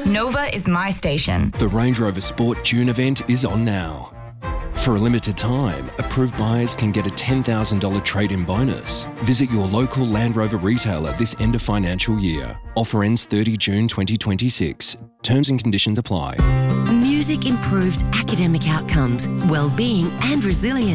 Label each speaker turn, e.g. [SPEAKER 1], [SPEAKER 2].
[SPEAKER 1] Nova is my station.
[SPEAKER 2] The Range Rover Sport June event is on now. For a limited time, approved buyers can get a $10,000 trade-in bonus. Visit your local Land Rover retailer this end of financial year. Offer ends 30 June 2026. Terms and conditions apply.
[SPEAKER 3] Music improves academic outcomes, well-being and resilience.